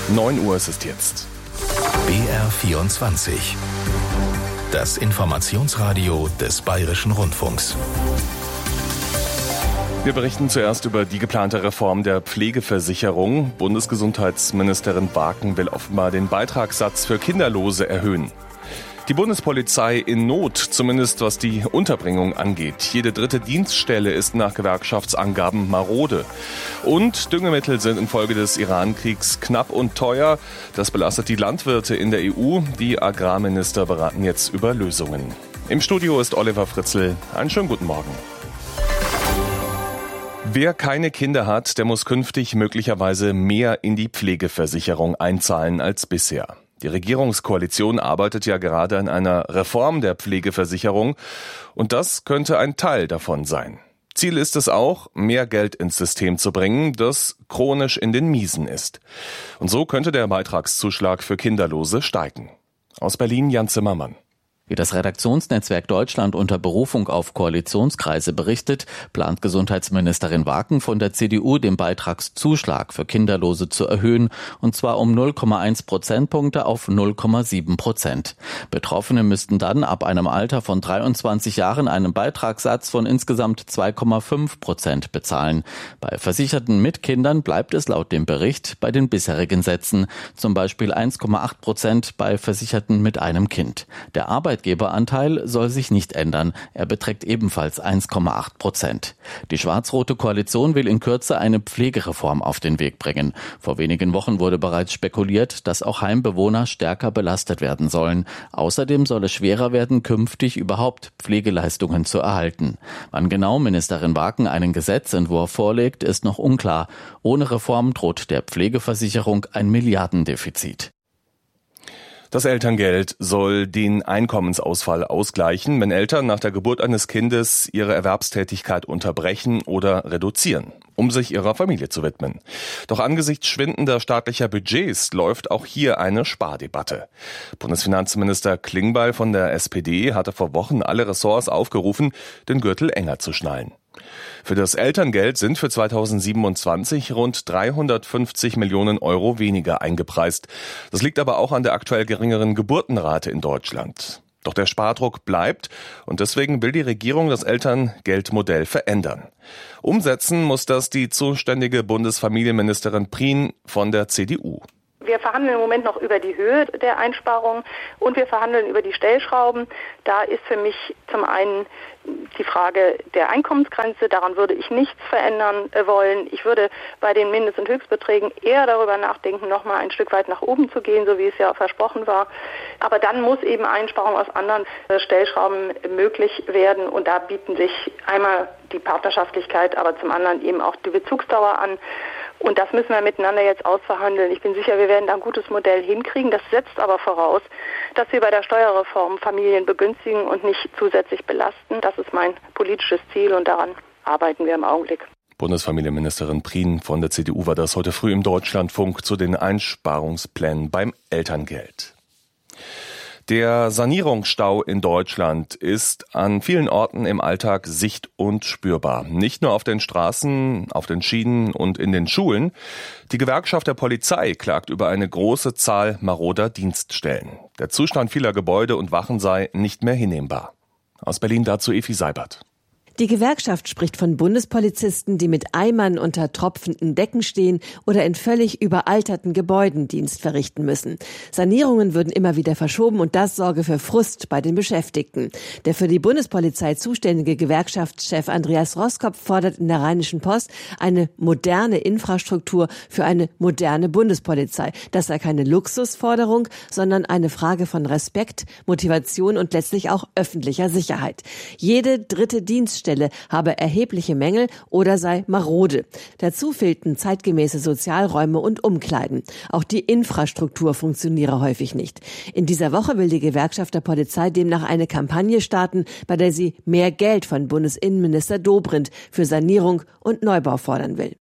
9 Uhr ist es jetzt. BR24. Das Informationsradio des Bayerischen Rundfunks. Wir berichten zuerst über die geplante Reform der Pflegeversicherung. Bundesgesundheitsministerin Waken will offenbar den Beitragssatz für Kinderlose erhöhen. Die Bundespolizei in Not, zumindest was die Unterbringung angeht. Jede dritte Dienststelle ist nach Gewerkschaftsangaben marode. Und Düngemittel sind infolge des Iran-Kriegs knapp und teuer. Das belastet die Landwirte in der EU. Die Agrarminister beraten jetzt über Lösungen. Im Studio ist Oliver Fritzl. Einen schönen guten Morgen. Wer keine Kinder hat, der muss künftig möglicherweise mehr in die Pflegeversicherung einzahlen als bisher. Die Regierungskoalition arbeitet ja gerade an einer Reform der Pflegeversicherung und das könnte ein Teil davon sein. Ziel ist es auch, mehr Geld ins System zu bringen, das chronisch in den Miesen ist. Und so könnte der Beitragszuschlag für Kinderlose steigen. Aus Berlin Jan Zimmermann. Wie das Redaktionsnetzwerk Deutschland unter Berufung auf Koalitionskreise berichtet, plant Gesundheitsministerin Waken von der CDU, den Beitragszuschlag für Kinderlose zu erhöhen, und zwar um 0,1 Prozentpunkte auf 0,7%. Betroffene müssten dann ab einem Alter von 23 Jahren einen Beitragssatz von insgesamt 2,5% bezahlen. Bei Versicherten mit Kindern bleibt es laut dem Bericht bei den bisherigen Sätzen, zum Beispiel 1,8% bei Versicherten mit einem Kind. Der Arbeitgeberanteil soll sich nicht ändern. Er beträgt ebenfalls 1,8%. Die schwarz-rote Koalition will in Kürze eine Pflegereform auf den Weg bringen. Vor wenigen Wochen wurde bereits spekuliert, dass auch Heimbewohner stärker belastet werden sollen. Außerdem soll es schwerer werden, künftig überhaupt Pflegeleistungen zu erhalten. Wann genau Ministerin Waken einen Gesetzentwurf vorlegt, ist noch unklar. Ohne Reform droht der Pflegeversicherung ein Milliardendefizit. Das Elterngeld soll den Einkommensausfall ausgleichen, wenn Eltern nach der Geburt eines Kindes ihre Erwerbstätigkeit unterbrechen oder reduzieren, um sich ihrer Familie zu widmen. Doch angesichts schwindender staatlicher Budgets läuft auch hier eine Spardebatte. Bundesfinanzminister Klingbeil von der SPD hatte vor Wochen alle Ressorts aufgerufen, den Gürtel enger zu schnallen. Für das Elterngeld sind für 2027 rund 350 Millionen Euro weniger eingepreist. Das liegt aber auch an der aktuell geringeren Geburtenrate in Deutschland. Doch der Spardruck bleibt und deswegen will die Regierung das Elterngeldmodell verändern. Umsetzen muss das die zuständige Bundesfamilienministerin Prien von der CDU. Wir verhandeln im Moment noch über die Höhe der Einsparungen und wir verhandeln über die Stellschrauben. Da ist für mich zum einen die Frage der Einkommensgrenze. Daran würde ich nichts verändern wollen. Ich würde bei den Mindest- und Höchstbeträgen eher darüber nachdenken, noch mal ein Stück weit nach oben zu gehen, so wie es ja versprochen war. Aber dann muss eben Einsparung aus anderen Stellschrauben möglich werden. Und da bieten sich einmal die Partnerschaftlichkeit, aber zum anderen eben auch die Bezugsdauer an. Und das müssen wir miteinander jetzt ausverhandeln. Ich bin sicher, wir werden da ein gutes Modell hinkriegen. Das setzt aber voraus, dass wir bei der Steuerreform Familien begünstigen und nicht zusätzlich belasten. Das ist mein politisches Ziel und daran arbeiten wir im Augenblick. Bundesfamilienministerin Prien von der CDU war das heute früh im Deutschlandfunk zu den Einsparungsplänen beim Elterngeld. Der Sanierungsstau in Deutschland ist an vielen Orten im Alltag sicht- und spürbar. Nicht nur auf den Straßen, auf den Schienen und in den Schulen. Die Gewerkschaft der Polizei klagt über eine große Zahl maroder Dienststellen. Der Zustand vieler Gebäude und Wachen sei nicht mehr hinnehmbar. Aus Berlin dazu Efi Seibert. Die Gewerkschaft spricht von Bundespolizisten, die mit Eimern unter tropfenden Decken stehen oder in völlig überalterten Gebäuden Dienst verrichten müssen. Sanierungen würden immer wieder verschoben und das sorge für Frust bei den Beschäftigten. Der für die Bundespolizei zuständige Gewerkschaftschef Andreas Roskopf fordert in der Rheinischen Post eine moderne Infrastruktur für eine moderne Bundespolizei. Das sei keine Luxusforderung, sondern eine Frage von Respekt, Motivation und letztlich auch öffentlicher Sicherheit. Jede dritte Dienststelle habe erhebliche Mängel oder sei marode. Dazu fehlten zeitgemäße Sozialräume und Umkleiden. Auch die Infrastruktur funktioniere häufig nicht. In dieser Woche will die Gewerkschaft der Polizei demnach eine Kampagne starten, bei der sie mehr Geld von Bundesinnenminister Dobrindt für Sanierung und Neubau fordern will.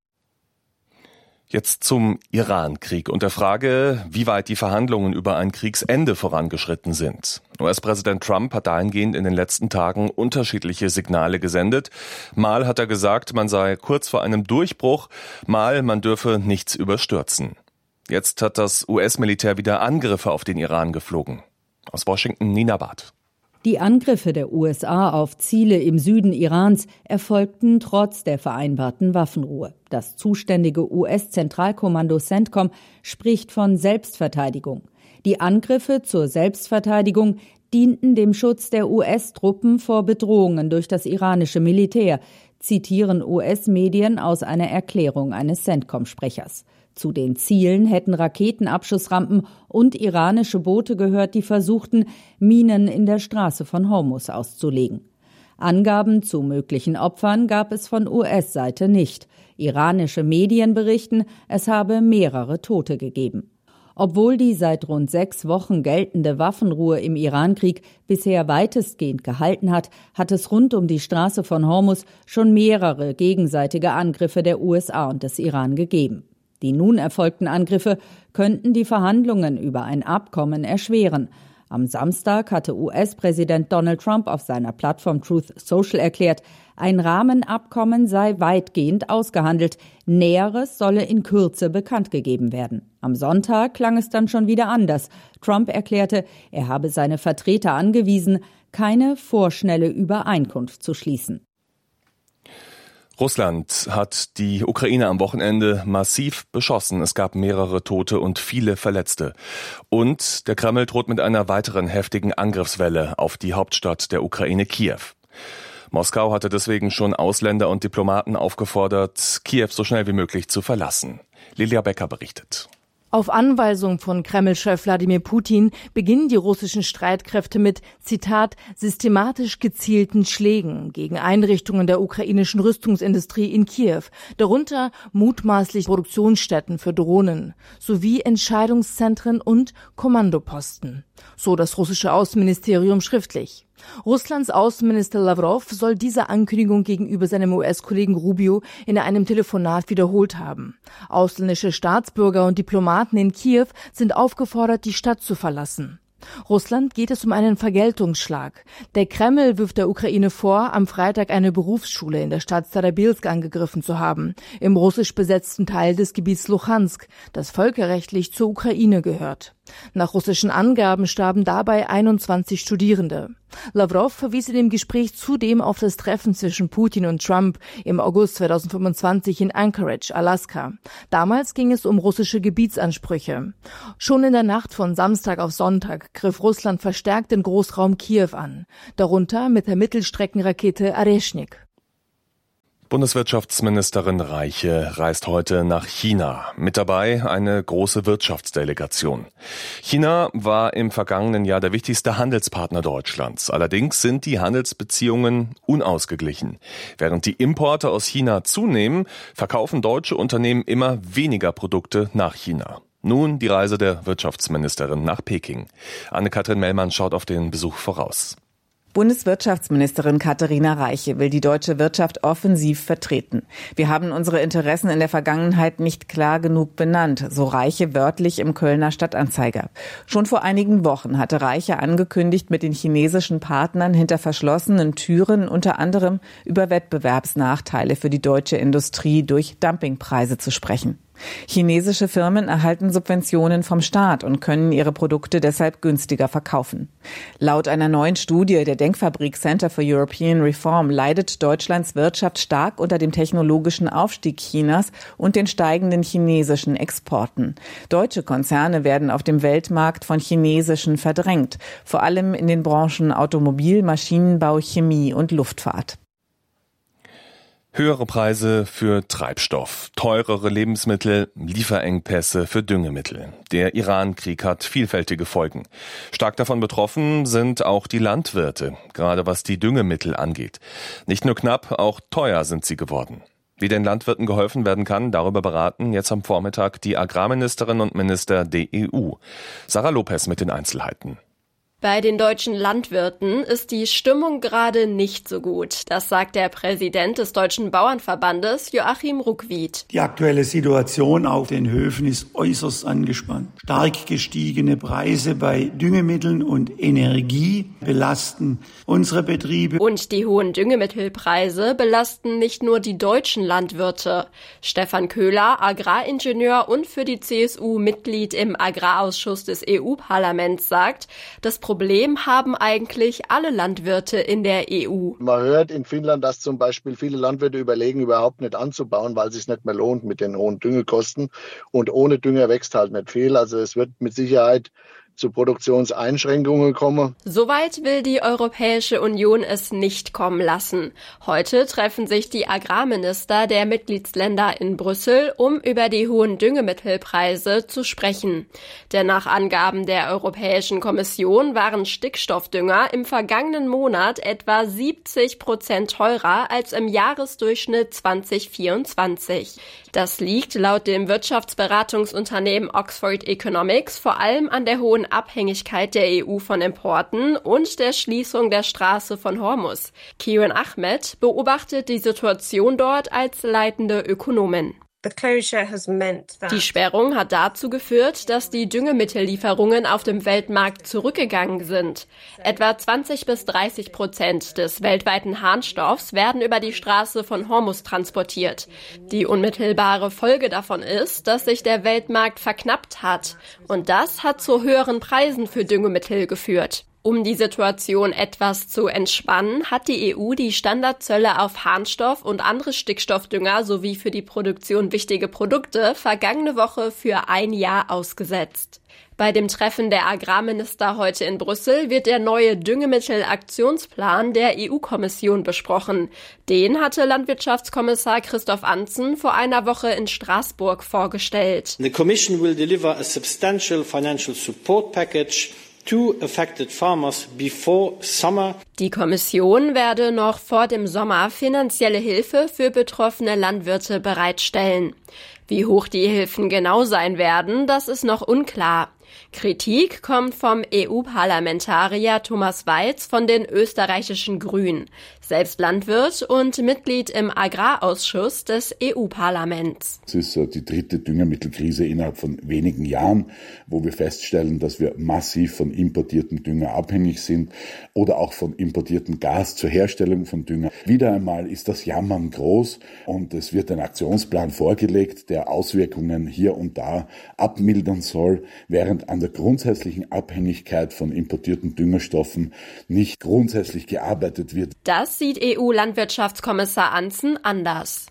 Jetzt zum Iran-Krieg und der Frage, wie weit die Verhandlungen über ein Kriegsende vorangeschritten sind. US-Präsident Trump hat dahingehend in den letzten Tagen unterschiedliche Signale gesendet. Mal hat er gesagt, man sei kurz vor einem Durchbruch, mal man dürfe nichts überstürzen. Jetzt hat das US-Militär wieder Angriffe auf den Iran geflogen. Aus Washington Nina Barth. Die Angriffe der USA auf Ziele im Süden Irans erfolgten trotz der vereinbarten Waffenruhe. Das zuständige US-Zentralkommando CENTCOM spricht von Selbstverteidigung. Die Angriffe zur Selbstverteidigung dienten dem Schutz der US-Truppen vor Bedrohungen durch das iranische Militär, zitieren US-Medien aus einer Erklärung eines CENTCOM-Sprechers. Zu den Zielen hätten Raketenabschussrampen und iranische Boote gehört, die versuchten, Minen in der Straße von Hormuz auszulegen. Angaben zu möglichen Opfern gab es von US-Seite nicht. Iranische Medien berichten, es habe mehrere Tote gegeben. Obwohl die seit rund 6 Wochen geltende Waffenruhe im Irankrieg bisher weitestgehend gehalten hat, hat es rund um die Straße von Hormuz schon mehrere gegenseitige Angriffe der USA und des Iran gegeben. Die nun erfolgten Angriffe könnten die Verhandlungen über ein Abkommen erschweren. Am Samstag hatte US-Präsident Donald Trump auf seiner Plattform Truth Social erklärt, ein Rahmenabkommen sei weitgehend ausgehandelt. Näheres solle in Kürze bekannt gegeben werden. Am Sonntag klang es dann schon wieder anders. Trump erklärte, er habe seine Vertreter angewiesen, keine vorschnelle Übereinkunft zu schließen. Russland hat die Ukraine am Wochenende massiv beschossen. Es gab mehrere Tote und viele Verletzte. Und der Kreml droht mit einer weiteren heftigen Angriffswelle auf die Hauptstadt der Ukraine, Kiew. Moskau hatte deswegen schon Ausländer und Diplomaten aufgefordert, Kiew so schnell wie möglich zu verlassen. Lilia Becker berichtet. Auf Anweisung von Kreml-Chef Wladimir Putin beginnen die russischen Streitkräfte mit, Zitat, systematisch gezielten Schlägen gegen Einrichtungen der ukrainischen Rüstungsindustrie in Kiew, darunter mutmaßlich Produktionsstätten für Drohnen, sowie Entscheidungszentren und Kommandoposten. So das russische Außenministerium schriftlich. Russlands Außenminister Lavrov soll diese Ankündigung gegenüber seinem US-Kollegen Rubio in einem Telefonat wiederholt haben. Ausländische Staatsbürger und Diplomaten in Kiew sind aufgefordert, die Stadt zu verlassen. Russland geht es um einen Vergeltungsschlag. Der Kreml wirft der Ukraine vor, am Freitag eine Berufsschule in der Stadt Starobilsk angegriffen zu haben, im russisch besetzten Teil des Gebiets Luhansk, das völkerrechtlich zur Ukraine gehört. Nach russischen Angaben starben dabei 21 Studierende. Lavrov verwies in dem Gespräch zudem auf das Treffen zwischen Putin und Trump im August 2025 in Anchorage, Alaska. Damals ging es um russische Gebietsansprüche. Schon in der Nacht von Samstag auf Sonntag griff Russland verstärkt den Großraum Kiew an, darunter mit der Mittelstreckenrakete Areshnik. Bundeswirtschaftsministerin Reiche reist heute nach China. Mit dabei eine große Wirtschaftsdelegation. China war im vergangenen Jahr der wichtigste Handelspartner Deutschlands. Allerdings sind die Handelsbeziehungen unausgeglichen. Während die Importe aus China zunehmen, verkaufen deutsche Unternehmen immer weniger Produkte nach China. Nun die Reise der Wirtschaftsministerin nach Peking. Anne-Kathrin Mellmann schaut auf den Besuch voraus. Bundeswirtschaftsministerin Katharina Reiche will die deutsche Wirtschaft offensiv vertreten. Wir haben unsere Interessen in der Vergangenheit nicht klar genug benannt, so Reiche wörtlich im Kölner Stadtanzeiger. Schon vor einigen Wochen hatte Reiche angekündigt, mit den chinesischen Partnern hinter verschlossenen Türen unter anderem über Wettbewerbsnachteile für die deutsche Industrie durch Dumpingpreise zu sprechen. Chinesische Firmen erhalten Subventionen vom Staat und können ihre Produkte deshalb günstiger verkaufen. Laut einer neuen Studie der Denkfabrik Center for European Reform leidet Deutschlands Wirtschaft stark unter dem technologischen Aufstieg Chinas und den steigenden chinesischen Exporten. Deutsche Konzerne werden auf dem Weltmarkt von chinesischen verdrängt, vor allem in den Branchen Automobil, Maschinenbau, Chemie und Luftfahrt. Höhere Preise für Treibstoff, teurere Lebensmittel, Lieferengpässe für Düngemittel. Der Iran-Krieg hat vielfältige Folgen. Stark davon betroffen sind auch die Landwirte, gerade was die Düngemittel angeht. Nicht nur knapp, auch teuer sind sie geworden. Wie den Landwirten geholfen werden kann, darüber beraten jetzt am Vormittag die Agrarministerinnen und Minister der EU. Sarah Lopez mit den Einzelheiten. Bei den deutschen Landwirten ist die Stimmung gerade nicht so gut. Das sagt der Präsident des Deutschen Bauernverbandes, Joachim Ruckwied. Die aktuelle Situation auf den Höfen ist äußerst angespannt. Stark gestiegene Preise bei Düngemitteln und Energie belasten unsere Betriebe. Und die hohen Düngemittelpreise belasten nicht nur die deutschen Landwirte. Stefan Köhler, Agraringenieur und für die CSU Mitglied im Agrarausschuss des EU-Parlaments, sagt, das Problem haben eigentlich alle Landwirte in der EU. Man hört in Finnland, dass zum Beispiel viele Landwirte überlegen, überhaupt nicht anzubauen, weil es sich nicht mehr lohnt mit den hohen Düngekosten. Und ohne Dünger wächst halt nicht viel. Also es wird mit Sicherheit zu Produktionseinschränkungen kommen. Soweit will die Europäische Union es nicht kommen lassen. Heute treffen sich die Agrarminister der Mitgliedsländer in Brüssel, um über die hohen Düngemittelpreise zu sprechen. Denn nach Angaben der Europäischen Kommission waren Stickstoffdünger im vergangenen Monat etwa 70% teurer als im Jahresdurchschnitt 2024. Das liegt laut dem Wirtschaftsberatungsunternehmen Oxford Economics vor allem an der hohen Abhängigkeit der EU von Importen und der Schließung der Straße von Hormuz. Kieran Ahmed beobachtet die Situation dort als leitende Ökonomin. Die Sperrung hat dazu geführt, dass die Düngemittellieferungen auf dem Weltmarkt zurückgegangen sind. Etwa 20-30% des weltweiten Harnstoffs werden über die Straße von Hormuz transportiert. Die unmittelbare Folge davon ist, dass sich der Weltmarkt verknappt hat. Und das hat zu höheren Preisen für Düngemittel geführt. Um die Situation etwas zu entspannen, hat die EU die Standardzölle auf Harnstoff und andere Stickstoffdünger sowie für die Produktion wichtige Produkte vergangene Woche für ein Jahr ausgesetzt. Bei dem Treffen der Agrarminister heute in Brüssel wird der neue Düngemittelaktionsplan der EU-Kommission besprochen. Den hatte Landwirtschaftskommissar Christoph Antzen vor einer Woche in Straßburg vorgestellt. The Commission will deliver a substantial financial support package to affected farmers before summer. Die Kommission werde noch vor dem Sommer finanzielle Hilfe für betroffene Landwirte bereitstellen. Wie hoch die Hilfen genau sein werden, das ist noch unklar. Kritik kommt vom EU-Parlamentarier Thomas Weiz von den österreichischen Grünen, selbst Landwirt und Mitglied im Agrarausschuss des EU-Parlaments. Es ist die dritte Düngemittelkrise innerhalb von wenigen Jahren, wo wir feststellen, dass wir massiv von importiertem Dünger abhängig sind oder auch von importiertem Gas zur Herstellung von Dünger. Wieder einmal ist das Jammern groß und es wird ein Aktionsplan vorgelegt, der Auswirkungen hier und da abmildern soll, während an der grundsätzlichen Abhängigkeit von importierten Düngerstoffen nicht grundsätzlich gearbeitet wird. Das sieht EU-Landwirtschaftskommissar Antzen anders.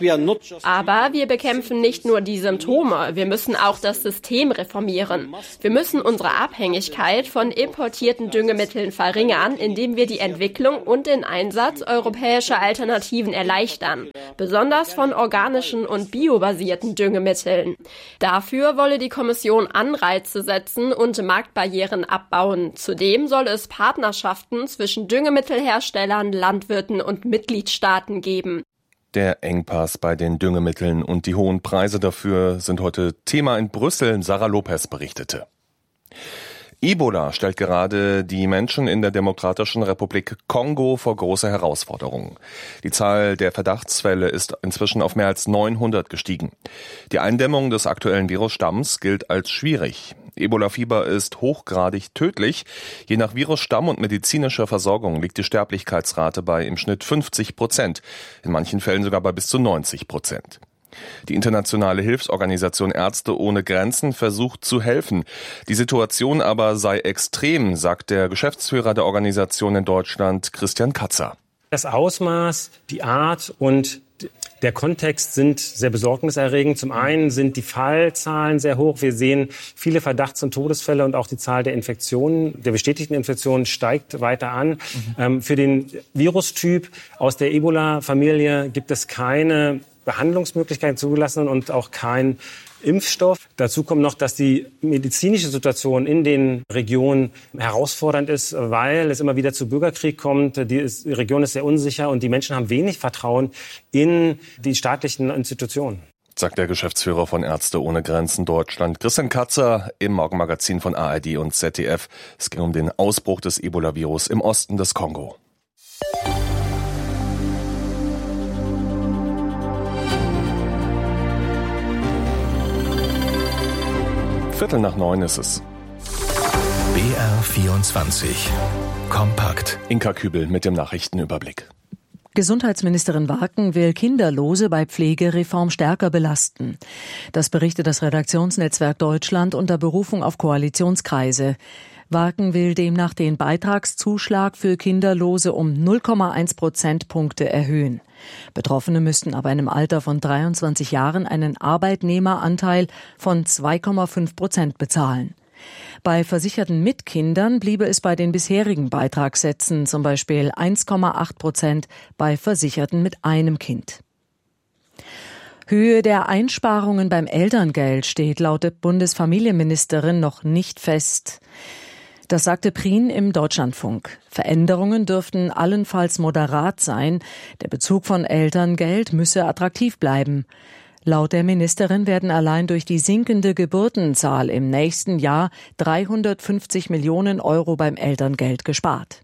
Aber wir bekämpfen nicht nur die Symptome, wir müssen auch das System reformieren. Wir müssen unsere Abhängigkeit von importierten Düngemitteln verringern, indem wir die Entwicklung und den Einsatz europäischer Alternativen erleichtern, besonders von organischen und biobasierten Düngemitteln. Dafür wolle die Kommission Anreize setzen und Marktbarrieren abbauen. Zudem soll es Partnerschaften zwischen Düngemittelherstellern, Landwirten und Mitgliedstaaten geben. Der Engpass bei den Düngemitteln und die hohen Preise dafür sind heute Thema in Brüssel. Sarah Lopez berichtete. Ebola stellt gerade die Menschen in der Demokratischen Republik Kongo vor große Herausforderungen. Die Zahl der Verdachtsfälle ist inzwischen auf mehr als 900 gestiegen. Die Eindämmung des aktuellen Virusstamms gilt als schwierig. Ebola-Fieber ist hochgradig tödlich. Je nach Virusstamm und medizinischer Versorgung liegt die Sterblichkeitsrate bei im Schnitt 50%, in manchen Fällen sogar bei bis zu 90%. Die internationale Hilfsorganisation Ärzte ohne Grenzen versucht zu helfen. Die Situation aber sei extrem, sagt der Geschäftsführer der Organisation in Deutschland, Christian Katzer. Das Ausmaß, die Art und der Kontext sind sehr besorgniserregend. Zum einen sind die Fallzahlen sehr hoch. Wir sehen viele Verdachts- und Todesfälle und auch die Zahl der Infektionen, der bestätigten Infektionen steigt weiter an. Für den Virustyp aus der Ebola-Familie gibt es keine Behandlungsmöglichkeiten zugelassen und auch kein Impfstoff. Dazu kommt noch, dass die medizinische Situation in den Regionen herausfordernd ist, weil es immer wieder zu Bürgerkrieg kommt. Die Region ist sehr unsicher und die Menschen haben wenig Vertrauen in die staatlichen Institutionen. sagt der Geschäftsführer von Ärzte ohne Grenzen Deutschland, Christian Katzer, im Morgenmagazin von ARD und ZDF. Es ging um den Ausbruch des Ebola-Virus im Osten des Kongo. Viertel nach 9 ist es. BR24 Kompakt. Inka Kübel mit dem Nachrichtenüberblick. Gesundheitsministerin Warken will Kinderlose bei Pflegereform stärker belasten. Das berichtet das Redaktionsnetzwerk Deutschland unter Berufung auf Koalitionskreise. Warken will demnach den Beitragszuschlag für Kinderlose um 0,1 Prozentpunkte erhöhen. Betroffene müssten ab einem Alter von 23 Jahren einen Arbeitnehmeranteil von 2,5% bezahlen. Bei Versicherten mit Kindern bliebe es bei den bisherigen Beitragssätzen, zum Beispiel 1,8% bei Versicherten mit einem Kind. Höhe der Einsparungen beim Elterngeld steht laut der Bundesfamilienministerin noch nicht fest. Das sagte Prien im Deutschlandfunk. Veränderungen dürften allenfalls moderat sein. Der Bezug von Elterngeld müsse attraktiv bleiben. Laut der Ministerin werden allein durch die sinkende Geburtenzahl im nächsten Jahr 350 Millionen Euro beim Elterngeld gespart.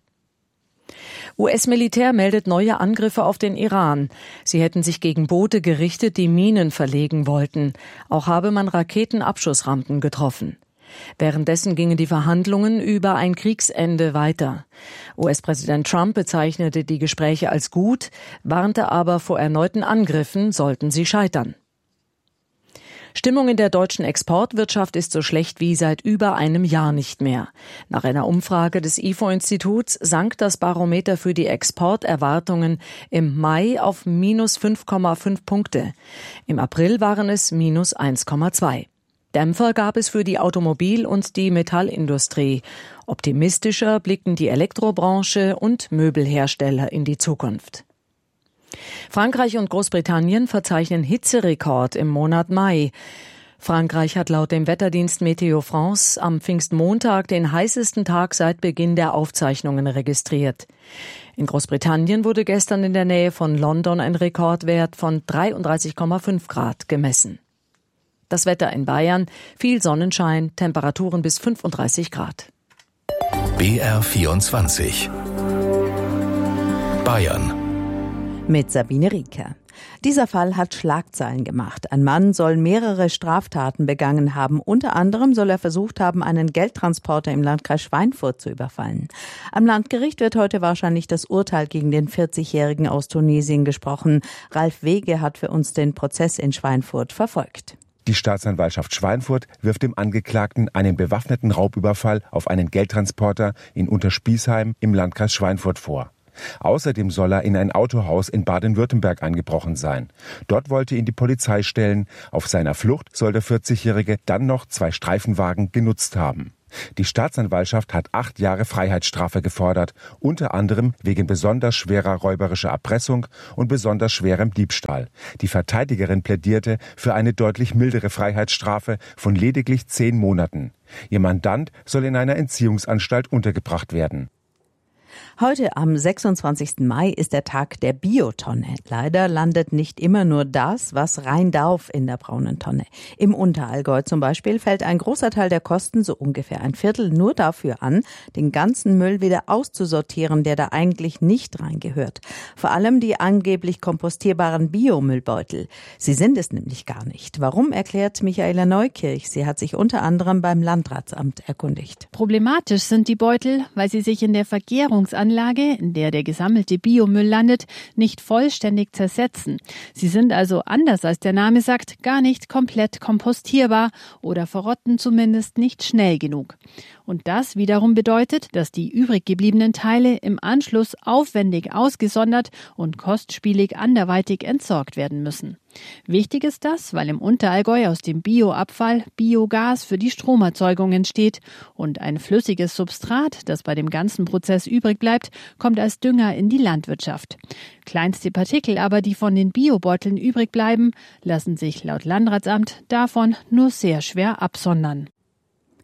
US-Militär meldet neue Angriffe auf den Iran. Sie hätten sich gegen Boote gerichtet, die Minen verlegen wollten. Auch habe man Raketenabschussrampen getroffen. Währenddessen gingen die Verhandlungen über ein Kriegsende weiter. US-Präsident Trump bezeichnete die Gespräche als gut, warnte aber vor erneuten Angriffen, sollten sie scheitern. Stimmung in der deutschen Exportwirtschaft ist so schlecht wie seit über einem Jahr nicht mehr. Nach einer Umfrage des IFO-Instituts sank das Barometer für die Exporterwartungen im Mai auf minus 5,5 Punkte. Im April waren es minus 1,2. Dämpfer gab es für die Automobil- und die Metallindustrie. Optimistischer blickten die Elektrobranche und Möbelhersteller in die Zukunft. Frankreich und Großbritannien verzeichnen Hitzerekord im Monat Mai. Frankreich hat laut dem Wetterdienst Meteo France am Pfingstmontag den heißesten Tag seit Beginn der Aufzeichnungen registriert. In Großbritannien wurde gestern in der Nähe von London ein Rekordwert von 33,5 Grad gemessen. Das Wetter in Bayern, viel Sonnenschein, Temperaturen bis 35 Grad. BR24 Bayern. Mit Sabine Rieker. Dieser Fall hat Schlagzeilen gemacht. Ein Mann soll mehrere Straftaten begangen haben. Unter anderem soll er versucht haben, einen Geldtransporter im Landkreis Schweinfurt zu überfallen. Am Landgericht wird heute wahrscheinlich das Urteil gegen den 40-Jährigen aus Tunesien gesprochen. Ralf Wege hat für uns den Prozess in Schweinfurt verfolgt. Die Staatsanwaltschaft Schweinfurt wirft dem Angeklagten einen bewaffneten Raubüberfall auf einen Geldtransporter in Unterspießheim im Landkreis Schweinfurt vor. Außerdem soll er in ein Autohaus in Baden-Württemberg eingebrochen sein. Dort wollte ihn die Polizei stellen. Auf seiner Flucht soll der 40-Jährige dann noch 2 Streifenwagen genutzt haben. Die Staatsanwaltschaft hat 8 Jahre Freiheitsstrafe gefordert, unter anderem wegen besonders schwerer räuberischer Erpressung und besonders schwerem Diebstahl. Die Verteidigerin plädierte für eine deutlich mildere Freiheitsstrafe von lediglich 10 Monaten. Ihr Mandant soll in einer Entziehungsanstalt untergebracht werden. Heute am 26. Mai ist der Tag der Biotonne. Leider landet nicht immer nur das, was rein darf, in der braunen Tonne. Im Unterallgäu zum Beispiel fällt ein großer Teil der Kosten, so ungefähr ein Viertel, nur dafür an, den ganzen Müll wieder auszusortieren, der da eigentlich nicht reingehört. Vor allem die angeblich kompostierbaren Biomüllbeutel. Sie sind es nämlich gar nicht. Warum, erklärt Michaela Neukirch. Sie hat sich unter anderem beim Landratsamt erkundigt. Problematisch sind die Beutel, weil sie sich in der Vergärungsanlage, in der der gesammelte Biomüll landet, nicht vollständig zersetzen. Sie sind also, anders als der Name sagt, gar nicht komplett kompostierbar oder verrotten zumindest nicht schnell genug. Und das wiederum bedeutet, dass die übrig gebliebenen Teile im Anschluss aufwendig ausgesondert und kostspielig anderweitig entsorgt werden müssen. Wichtig ist das, weil im Unterallgäu aus dem Bioabfall Biogas für die Stromerzeugung entsteht und ein flüssiges Substrat, das bei dem ganzen Prozess übrig bleibt, kommt als Dünger in die Landwirtschaft. Kleinste Partikel aber, die von den Biobeuteln übrig bleiben, lassen sich laut Landratsamt davon nur sehr schwer absondern.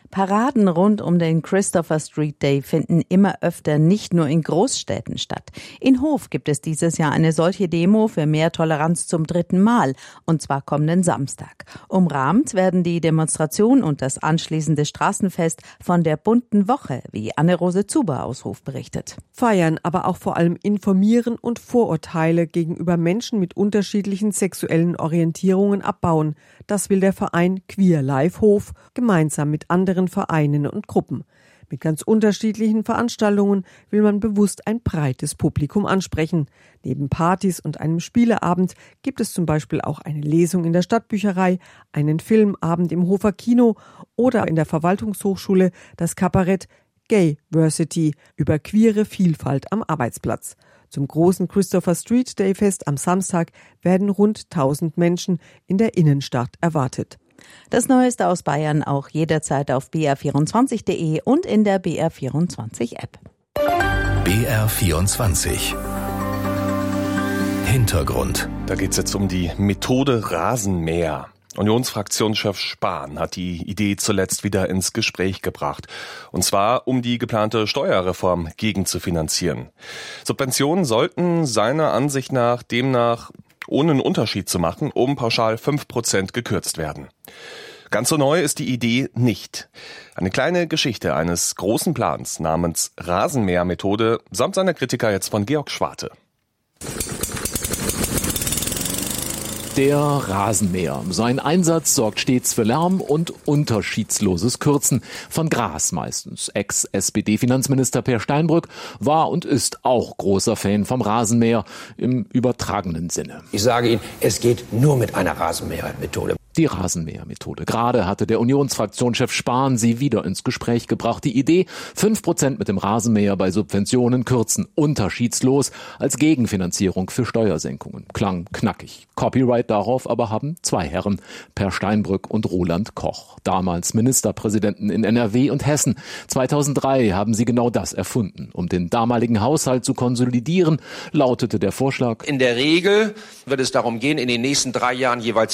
Paraden rund um den Christopher Street Day finden immer öfter nicht nur in Großstädten statt. In Hof gibt es dieses Jahr eine solche Demo für mehr Toleranz zum 3. Mal, und zwar kommenden Samstag. Umrahmt werden die Demonstration und das anschließende Straßenfest von der bunten Woche, wie Anne-Rose Zuber aus Hof berichtet. Feiern, aber auch vor allem informieren und Vorurteile gegenüber Menschen mit unterschiedlichen sexuellen Orientierungen abbauen. Das will der Verein Queer Life Hof gemeinsam mit anderen Vereinen und Gruppen. Mit ganz unterschiedlichen Veranstaltungen will man bewusst ein breites Publikum ansprechen. Neben Partys und einem Spieleabend gibt es zum Beispiel auch eine Lesung in der Stadtbücherei, einen Filmabend im Hofer Kino oder in der Verwaltungshochschule das Kabarett Gayversity über queere Vielfalt am Arbeitsplatz. Zum großen Christopher Street Day Fest am Samstag werden rund 1000 Menschen in der Innenstadt erwartet. Das Neueste aus Bayern auch jederzeit auf br24.de und in der BR24-App. BR24 Hintergrund. Da geht es jetzt um die Methode Rasenmäher. Unionsfraktionschef Spahn hat die Idee zuletzt wieder ins Gespräch gebracht. Und zwar, um die geplante Steuerreform gegenzufinanzieren. Subventionen sollten seiner Ansicht nach demnach ohne einen Unterschied zu machen, um pauschal 5% gekürzt werden. Ganz so neu ist die Idee nicht. Eine kleine Geschichte eines großen Plans namens Rasenmähermethode samt seiner Kritiker jetzt von Georg Schwarte. Der Rasenmäher. Sein Einsatz sorgt stets für Lärm und unterschiedsloses Kürzen. Von Gras meistens. Ex-SPD-Finanzminister Per Steinbrück war und ist auch großer Fan vom Rasenmäher im übertragenen Sinne. Ich sage Ihnen, es geht nur mit einer Rasenmähermethode. Die Rasenmähermethode. Gerade hatte der Unionsfraktionschef Spahn sie wieder ins Gespräch gebracht. Die Idee, 5% mit dem Rasenmäher bei Subventionen kürzen, unterschiedslos, als Gegenfinanzierung für Steuersenkungen. Klang knackig. Copyright darauf aber haben zwei Herren, Per Steinbrück und Roland Koch. Damals Ministerpräsidenten in NRW und Hessen. 2003 haben sie genau das erfunden. Um den damaligen Haushalt zu konsolidieren, lautete der Vorschlag: In der Regel wird es darum gehen, in den nächsten 3 Jahren jeweils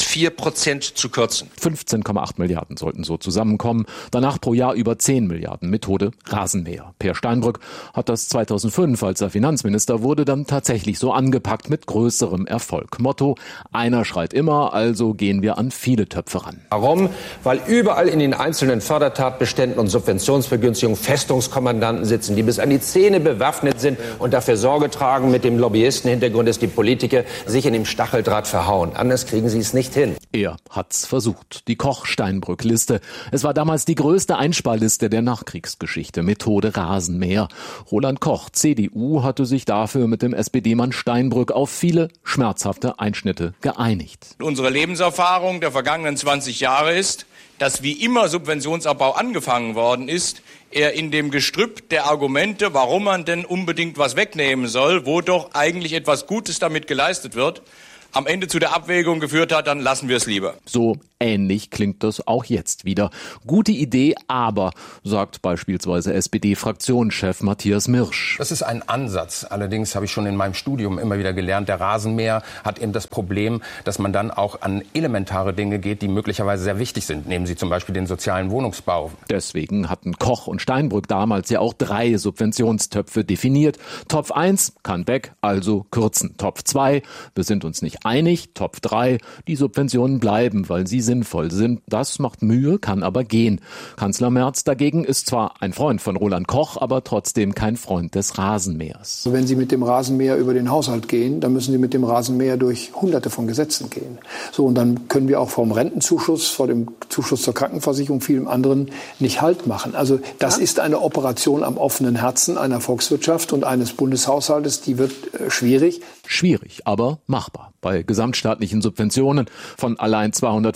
4% zu kürzen. 15,8 Milliarden sollten so zusammenkommen. Danach pro Jahr über 10 Milliarden. Methode Rasenmäher. Per Steinbrück hat das 2005, als er Finanzminister wurde, dann tatsächlich so angepackt mit größerem Erfolg. Motto: Einer schreit immer, also gehen wir an viele Töpfe ran. Warum? Weil überall in den einzelnen Fördertatbeständen und Subventionsvergünstigungen Festungskommandanten sitzen, die bis an die Zähne bewaffnet sind und dafür Sorge tragen mit dem Lobbyistenhintergrund, dass die Politiker sich in dem Stacheldraht verhauen. Anders kriegen sie es nicht hin. Er hat's versucht. Die Koch-Steinbrück-Liste. Es war damals die größte Einsparliste der Nachkriegsgeschichte. Methode Rasenmäher. Roland Koch, CDU, hatte sich dafür mit dem SPD-Mann Steinbrück auf viele schmerzhafte Einschnitte geeinigt. Unsere Lebenserfahrung der vergangenen 20 Jahre ist, dass wie immer Subventionsabbau angefangen worden ist, er in dem Gestrüpp der Argumente, warum man denn unbedingt was wegnehmen soll, wo doch eigentlich etwas Gutes damit geleistet wird, am Ende zu der Abwägung geführt hat, dann lassen wir es lieber. So ähnlich klingt das auch jetzt wieder. Gute Idee, aber, sagt beispielsweise SPD-Fraktionschef Matthias Mirsch. Das ist ein Ansatz. Allerdings habe ich schon in meinem Studium immer wieder gelernt, der Rasenmäher hat eben das Problem, dass man dann auch an elementare Dinge geht, die möglicherweise sehr wichtig sind. Nehmen Sie zum Beispiel den sozialen Wohnungsbau. Deswegen hatten Koch und Steinbrück damals ja auch 3 Subventionstöpfe definiert. Topf 1 kann weg, also kürzen. Topf 2, wir sind uns nicht einig. Topf 3, die Subventionen bleiben, weil sie sinnvoll sind. Das macht Mühe, kann aber gehen. Kanzler Merz dagegen ist zwar ein Freund von Roland Koch, aber trotzdem kein Freund des Rasenmähers. Wenn Sie mit dem Rasenmäher über den Haushalt gehen, dann müssen Sie mit dem Rasenmäher durch Hunderte von Gesetzen gehen. So, und dann können wir auch vom Rentenzuschuss, vor dem Zuschuss zur Krankenversicherung, vielem anderen nicht Halt machen. Also das ist eine Operation am offenen Herzen einer Volkswirtschaft und eines Bundeshaushaltes, die wird schwierig. Schwierig, aber machbar. Bei gesamtstaatlichen Subventionen von allein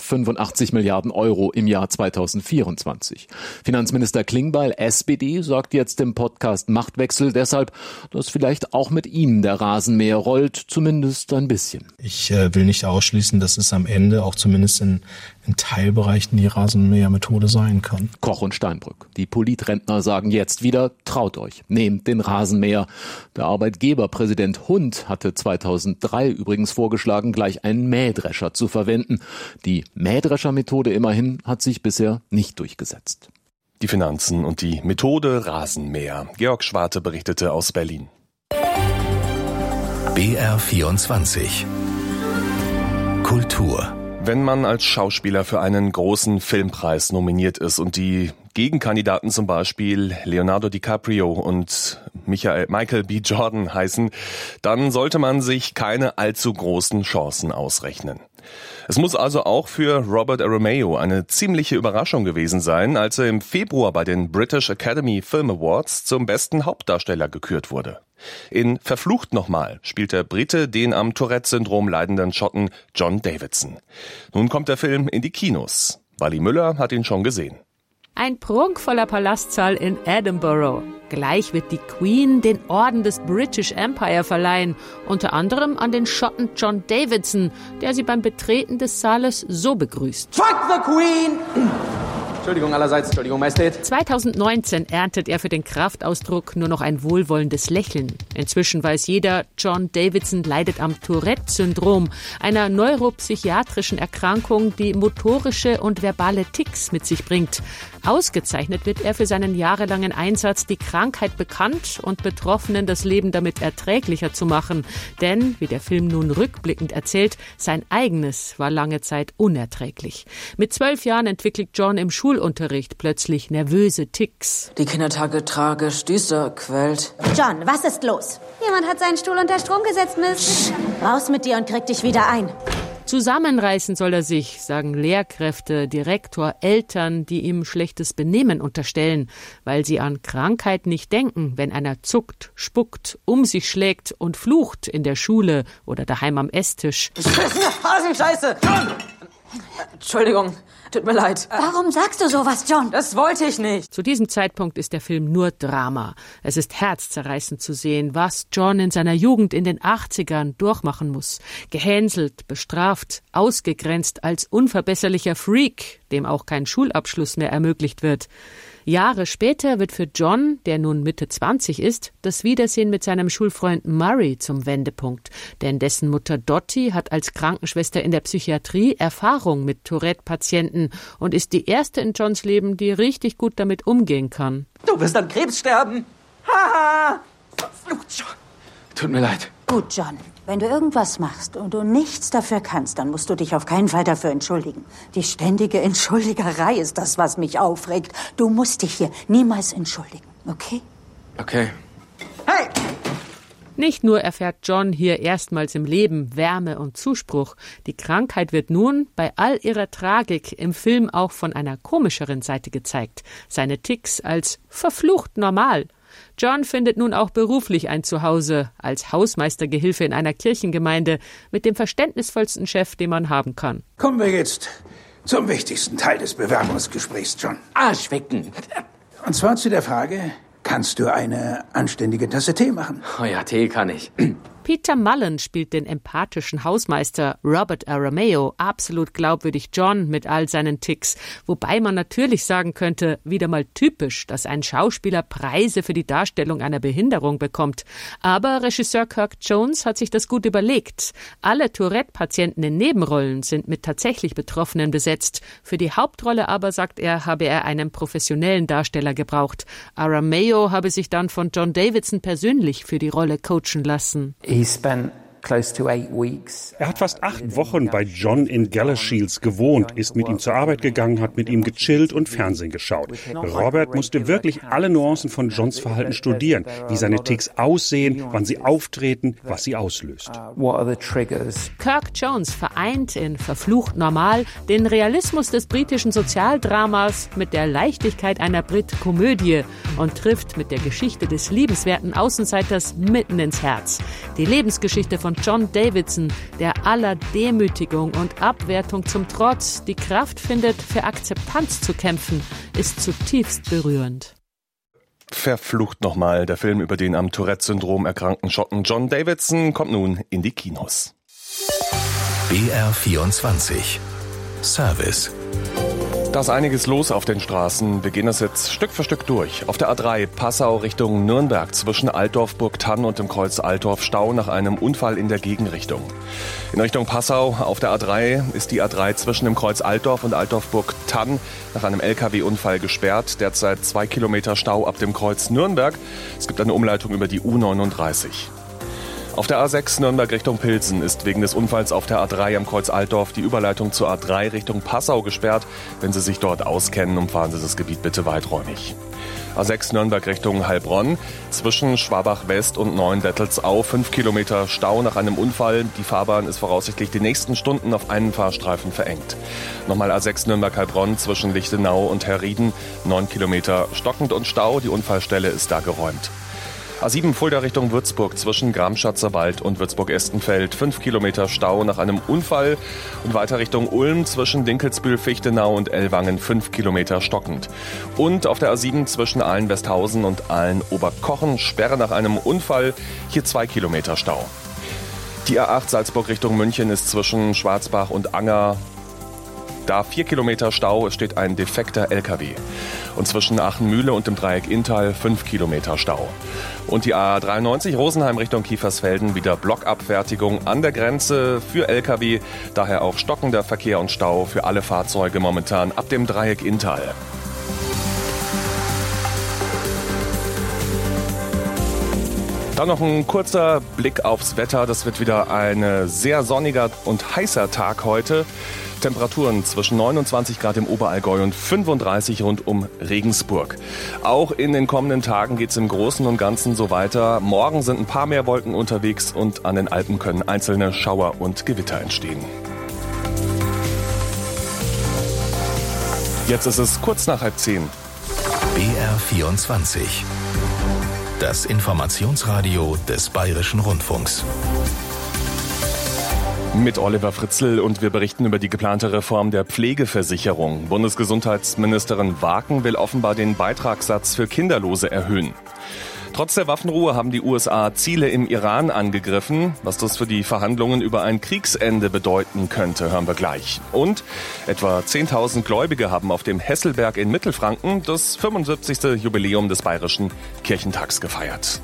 285 Milliarden Euro im Jahr 2024. Finanzminister Klingbeil, SPD, sagt jetzt im Podcast Machtwechsel deshalb, dass vielleicht auch mit ihm der Rasenmäher rollt, zumindest ein bisschen. Ich will nicht ausschließen, dass es am Ende auch zumindest in Teilbereichen die Rasenmähermethode sein kann. Koch und Steinbrück. Die Politrentner sagen jetzt wieder, traut euch, nehmt den Rasenmäher. Der Arbeitgeberpräsident Hund hatte 2003 übrigens vorgeschlagen, gleich einen Mähdrescher zu verwenden. Die Mähdrescher-Methode immerhin hat sich bisher nicht durchgesetzt. Die Finanzen und die Methode Rasenmäher. Georg Schwarte berichtete aus Berlin. BR24 Kultur. Wenn man als Schauspieler für einen großen Filmpreis nominiert ist und die Gegenkandidaten zum Beispiel Leonardo DiCaprio und Michael B. Jordan heißen, dann sollte man sich keine allzu großen Chancen ausrechnen. Es muss also auch für Robert Aramayo eine ziemliche Überraschung gewesen sein, als er im Februar bei den British Academy Film Awards zum besten Hauptdarsteller gekürt wurde. In Verflucht nochmal spielt der Brite den am Tourette-Syndrom leidenden Schotten John Davidson. Nun kommt der Film in die Kinos. Wally Müller hat ihn schon gesehen. Ein prunkvoller Palastsaal in Edinburgh. Gleich wird die Queen den Orden des British Empire verleihen, unter anderem an den Schotten John Davidson, der sie beim Betreten des Saales so begrüßt. Fuck the Queen! Entschuldigung allerseits, Entschuldigung, Majestät. 2019 erntet er für den Kraftausdruck nur noch ein wohlwollendes Lächeln. Inzwischen weiß jeder, John Davidson leidet am Tourette-Syndrom, einer neuropsychiatrischen Erkrankung, die motorische und verbale Tics mit sich bringt. Ausgezeichnet wird er für seinen jahrelangen Einsatz, die Krankheit bekannt und Betroffenen das Leben damit erträglicher zu machen. Denn, wie der Film nun rückblickend erzählt, sein eigenes war lange Zeit unerträglich. Mit 12 Jahren entwickelt John im Schulunterricht plötzlich nervöse Tics. Die Kindertage tragisch, düster, quält. John, was ist los? Jemand hat seinen Stuhl unter Strom gesetzt, Miss. Raus mit dir und krieg dich wieder ein. Zusammenreißen soll er sich, sagen Lehrkräfte, Direktor, Eltern, die ihm schlechtes Benehmen unterstellen, weil sie an Krankheit nicht denken, wenn einer zuckt, spuckt, um sich schlägt und flucht in der Schule oder daheim am Esstisch. Scheiße! John! Entschuldigung, tut mir leid. Warum sagst du sowas, John? Das wollte ich nicht. Zu diesem Zeitpunkt ist der Film nur Drama. Es ist herzzerreißend zu sehen, was John in seiner Jugend in den 80ern durchmachen muss. Gehänselt, bestraft, ausgegrenzt als unverbesserlicher Freak, dem auch kein Schulabschluss mehr ermöglicht wird. Jahre später wird für John, der nun Mitte 20 ist, das Wiedersehen mit seinem Schulfreund Murray zum Wendepunkt. Denn dessen Mutter Dottie hat als Krankenschwester in der Psychiatrie Erfahrung mit Tourette-Patienten und ist die erste in Johns Leben, die richtig gut damit umgehen kann. Du wirst an Krebs sterben. Haha! Verflucht, John. Tut mir leid. Gut, John. Wenn du irgendwas machst und du nichts dafür kannst, dann musst du dich auf keinen Fall dafür entschuldigen. Die ständige Entschuldigerei ist das, was mich aufregt. Du musst dich hier niemals entschuldigen, okay? Okay. Hey! Nicht nur erfährt John hier erstmals im Leben Wärme und Zuspruch. Die Krankheit wird nun bei all ihrer Tragik im Film auch von einer komischeren Seite gezeigt. Seine Tics als verflucht normal. John findet nun auch beruflich ein Zuhause als Hausmeistergehilfe in einer Kirchengemeinde mit dem verständnisvollsten Chef, den man haben kann. Kommen wir jetzt zum wichtigsten Teil des Bewerbungsgesprächs, John. Arschwecken. Und zwar zu der Frage, kannst du eine anständige Tasse Tee machen? Oh ja, Tee kann ich. Peter Mullen spielt den empathischen Hausmeister Robert Aramayo, absolut glaubwürdig John mit all seinen Tics. Wobei man natürlich sagen könnte, wieder mal typisch, dass ein Schauspieler Preise für die Darstellung einer Behinderung bekommt. Aber Regisseur Kirk Jones hat sich das gut überlegt. Alle Tourette-Patienten in Nebenrollen sind mit tatsächlich Betroffenen besetzt. Für die Hauptrolle aber, sagt er, habe er einen professionellen Darsteller gebraucht. Aramayo habe sich dann von John Davidson persönlich für die Rolle coachen lassen. Er hat fast 8 Wochen bei John in Galashiels gewohnt, ist mit ihm zur Arbeit gegangen, hat mit ihm gechillt und Fernsehen geschaut. Robert musste wirklich alle Nuancen von Johns Verhalten studieren, wie seine Tics aussehen, wann sie auftreten, was sie auslöst. Kirk Jones vereint in Verflucht normal den Realismus des britischen Sozialdramas mit der Leichtigkeit einer Brit-Komödie und trifft mit der Geschichte des liebenswerten Außenseiters mitten ins Herz. Die Lebensgeschichte von John Davidson, der aller Demütigung und Abwertung zum Trotz die Kraft findet, für Akzeptanz zu kämpfen, ist zutiefst berührend. Verflucht nochmal, der Film über den am Tourette-Syndrom erkrankten Schotten John Davidson kommt nun in die Kinos. BR24 Service. Da ist einiges los auf den Straßen. Wir gehen das jetzt Stück für Stück durch. Auf der A3 Passau Richtung Nürnberg zwischen Altdorf, Burgthann und dem Kreuz Altdorf Stau nach einem Unfall in der Gegenrichtung. In Richtung Passau auf der A3 ist die A3 zwischen dem Kreuz Altdorf und Altdorf Burgthann nach einem LKW-Unfall gesperrt. Derzeit 2 Kilometer Stau ab dem Kreuz Nürnberg. Es gibt eine Umleitung über die U39. Auf der A6 Nürnberg Richtung Pilsen ist wegen des Unfalls auf der A3 am Kreuz Altdorf die Überleitung zur A3 Richtung Passau gesperrt. Wenn Sie sich dort auskennen, umfahren Sie das Gebiet bitte weiträumig. A6 Nürnberg Richtung Heilbronn zwischen Schwabach West und Neuendettelsau 5 Kilometer Stau nach einem Unfall. Die Fahrbahn ist voraussichtlich die nächsten Stunden auf einen Fahrstreifen verengt. Nochmal A6 Nürnberg Heilbronn zwischen Lichtenau und Herrieden 9 Kilometer stockend und Stau. Die Unfallstelle ist da geräumt. A7 Fulda Richtung Würzburg zwischen Gramschatzer Wald und Würzburg-Estenfeld 5 Kilometer Stau nach einem Unfall und weiter Richtung Ulm zwischen Dinkelsbühl-Fichtenau und Ellwangen 5 Kilometer stockend. Und auf der A7 zwischen Aalen-Westhausen und Aalen-Oberkochen Sperre nach einem Unfall, hier 2 Kilometer Stau. Die A8 Salzburg Richtung München ist zwischen Schwarzbach und Anger da 4 Kilometer Stau, es steht ein defekter LKW. Und zwischen Aachen-Mühle und dem Dreieck Inntal 5 Kilometer Stau. Und die A93 Rosenheim Richtung Kiefersfelden wieder Blockabfertigung an der Grenze für LKW. Daher auch stockender Verkehr und Stau für alle Fahrzeuge momentan ab dem Dreieck Inntal. Dann noch ein kurzer Blick aufs Wetter. Das wird wieder ein sehr sonniger und heißer Tag heute. Temperaturen zwischen 29 Grad im Oberallgäu und 35 rund um Regensburg. Auch in den kommenden Tagen geht es im Großen und Ganzen so weiter. Morgen sind ein paar mehr Wolken unterwegs und an den Alpen können einzelne Schauer und Gewitter entstehen. Jetzt ist es kurz nach 9:30. BR24. Das Informationsradio des Bayerischen Rundfunks. Mit Oliver Fritzl und wir berichten über die geplante Reform der Pflegeversicherung. Bundesgesundheitsministerin Waken will offenbar den Beitragssatz für Kinderlose erhöhen. Trotz der Waffenruhe haben die USA Ziele im Iran angegriffen. Was das für die Verhandlungen über ein Kriegsende bedeuten könnte, hören wir gleich. Und etwa 10.000 Gläubige haben auf dem Hesselberg in Mittelfranken das 75. Jubiläum des Bayerischen Kirchentags gefeiert.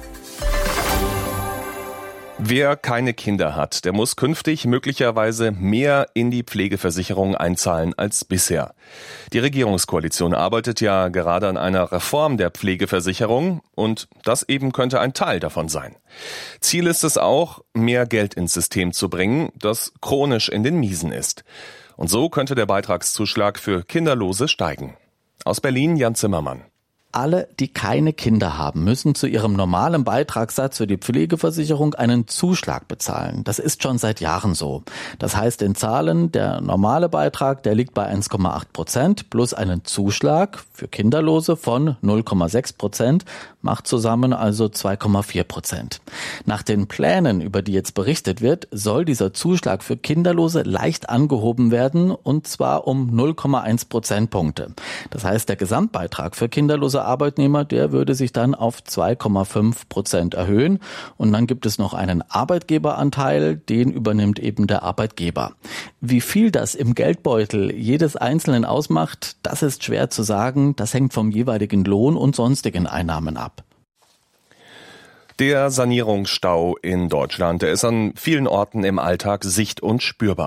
Wer keine Kinder hat, der muss künftig möglicherweise mehr in die Pflegeversicherung einzahlen als bisher. Die Regierungskoalition arbeitet ja gerade an einer Reform der Pflegeversicherung und das eben könnte ein Teil davon sein. Ziel ist es auch, mehr Geld ins System zu bringen, das chronisch in den Miesen ist. Und so könnte der Beitragszuschlag für Kinderlose steigen. Aus Berlin Jan Zimmermann. Alle, die keine Kinder haben, müssen zu ihrem normalen Beitragssatz für die Pflegeversicherung einen Zuschlag bezahlen. Das ist schon seit Jahren so. Das heißt in Zahlen, der normale Beitrag, der liegt bei 1,8% plus einen Zuschlag für Kinderlose von 0,6%, macht zusammen also 2,4%. Nach den Plänen, über die jetzt berichtet wird, soll dieser Zuschlag für Kinderlose leicht angehoben werden und zwar um 0,1 Prozentpunkte. Das heißt, der Gesamtbeitrag für kinderlose Arbeitnehmer, der würde sich dann auf 2,5% erhöhen. Und dann gibt es noch einen Arbeitgeberanteil, den übernimmt eben der Arbeitgeber. Wie viel das im Geldbeutel jedes Einzelnen ausmacht, das ist schwer zu sagen. Das hängt vom jeweiligen Lohn und sonstigen Einnahmen ab. Der Sanierungsstau in Deutschland, der ist an vielen Orten im Alltag sicht- und spürbar.